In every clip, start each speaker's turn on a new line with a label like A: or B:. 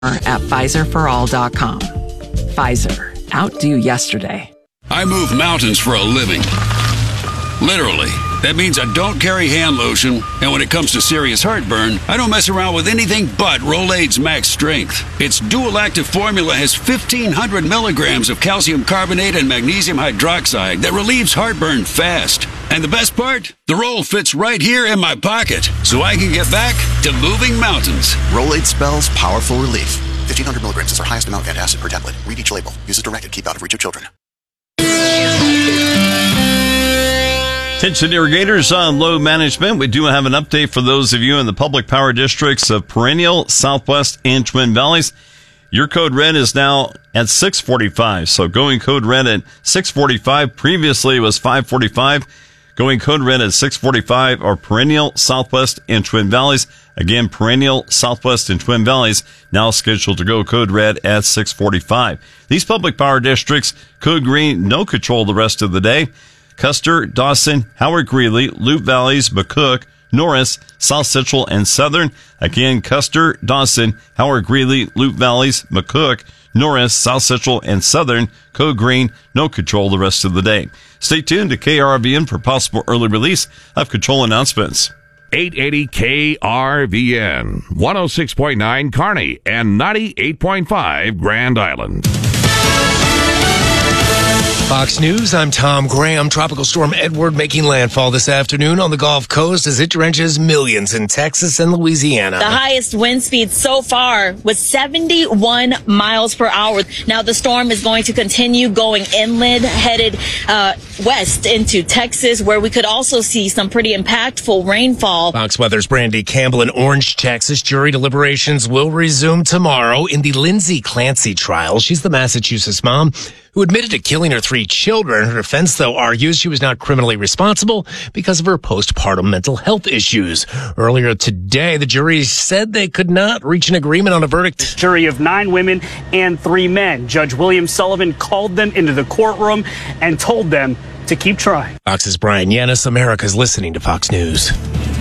A: at PfizerForAll.com. Pfizer. Outdo yesterday.
B: I move mountains for a living. Literally. That means I don't carry hand lotion, and when it comes to serious heartburn, I don't mess around with anything but Rolaids Max Strength. Its dual-active formula has 1,500 milligrams of calcium carbonate and magnesium hydroxide that relieves heartburn fast. And the best part? The roll fits right here in my pocket, so I can get back to moving mountains.
C: Rolaids spells powerful relief. 1,500 milligrams is our highest amount of antacid per tablet. Read each label. Use as directed. Keep out of reach of children.
D: Attention irrigators on load management. We do have an update for those of you in the public power districts of Perennial, Southwest, and Twin Valleys. Your code red is now at 645. So going code red at 645. Previously it was 545. Going code red at 645 are Perennial, Southwest, and Twin Valleys. Again, Perennial, Southwest, and Twin Valleys now scheduled to go code red at 645. These public power districts, code green, no control the rest of the day. Custer, Dawson, Howard Greeley, Loup Valleys, McCook, Norris, South Central, and Southern. Again, Custer, Dawson, Howard Greeley, Loup Valleys, McCook, Norris, South Central, and Southern. Code green, no control the rest of the day. Stay tuned to KRVN for possible early release of control announcements.
E: 880 KRVN, 106.9 Kearney, and 98.5 Grand Island.
F: Fox News, I'm Tom Graham. Tropical storm Edward making landfall this afternoon on the Gulf Coast as it drenches millions in Texas and Louisiana.
G: The highest wind speed so far was 71 miles per hour. Now the storm is going to continue going inland, headed west into Texas, where we could also see some pretty impactful rainfall.
F: Fox Weather's Brandy Campbell in Orange, Texas. Jury deliberations will resume tomorrow in the Lindsay Clancy trial. She's the Massachusetts mom who admitted to killing her 3 children. Her defense, though, argues she was not criminally responsible because of her postpartum mental health issues. Earlier today, the jury said they could not reach an agreement on a verdict.
H: Jury of 9 women and 3 men. Judge William Sullivan called them into the courtroom and told them to keep trying.
F: Fox's Brian Yanis. America's listening to Fox News.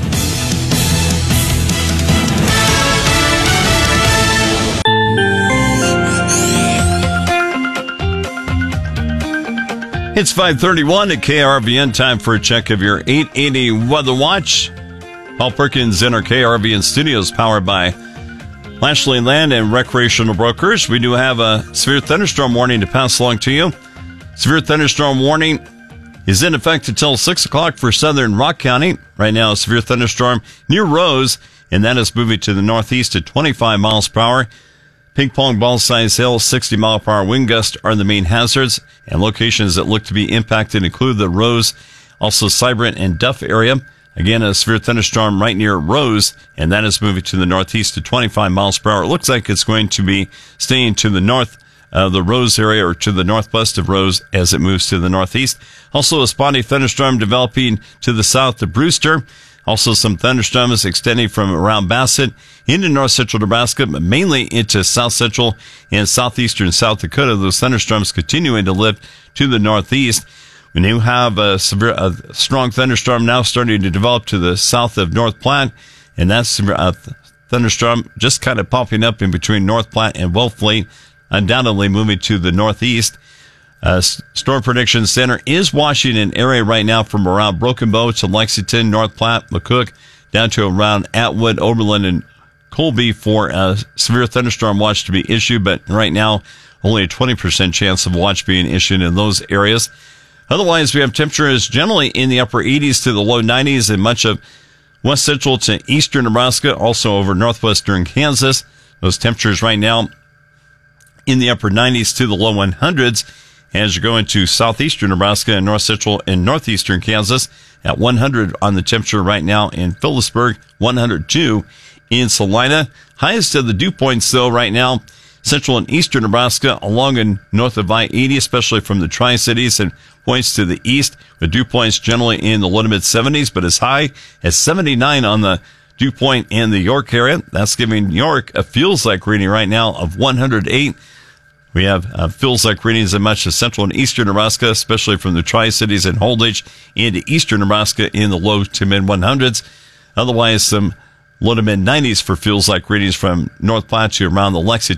D: It's 5:31 at KRVN. Time for a check of your 880 Weather Watch. Paul Perkins in our KRVN studios, powered by Lashley Land and Recreational Brokers. We do have a severe thunderstorm warning to pass along to you. Severe thunderstorm warning is in effect until 6 o'clock for southern Rock County. Right now, a severe thunderstorm near Rose, and that is moving to the northeast at 25 miles per hour. Ping pong ball size hail, 60 mile per hour wind gusts are the main hazards, and locations that look to be impacted include the Rose, also Cybrant and Duff area. Again, a severe thunderstorm right near Rose, and that is moving to the northeast to 25 miles per hour. It looks like it's going to be staying to the north of the Rose area or to the northwest of Rose as it moves to the northeast. Also, a spotty thunderstorm developing to the south of Brewster. Also, some thunderstorms extending from around Bassett into north central Nebraska, but mainly into south central and southeastern South Dakota. Those thunderstorms continuing to lift to the northeast. We now have a strong thunderstorm now starting to develop to the south of North Platte, and that's a thunderstorm just kind of popping up in between North Platte and Wellfleet, undoubtedly moving to the northeast. Storm Prediction Center is watching an area right now from around Broken Bow to Lexington, North Platte, McCook, down to around Atwood, Oberlin, and Colby for a severe thunderstorm watch to be issued, but right now only a 20% chance of watch being issued in those areas. Otherwise, we have temperatures generally in the upper 80s to the low 90s in much of west central to eastern Nebraska, also over northwestern Kansas. Those temperatures right now in the upper 90s to the low 100s. As you go into southeastern Nebraska and north central and northeastern Kansas at 100 on the temperature right now in Phillipsburg, 102 in Salina. Highest of the dew points though right now, central and eastern Nebraska along and north of I-80, especially from the Tri-Cities and points to the east, with dew points generally in the low to mid 70s, but as high as 79 on the dew point in the York area. That's giving York a feels like reading right now of 108. We have feels like readings in much of central and eastern Nebraska, especially from the Tri-Cities and Holdridge into eastern Nebraska in the low to mid 100s. Otherwise, some Low to mid 90s for feels like readings from North Platte to around the Lexington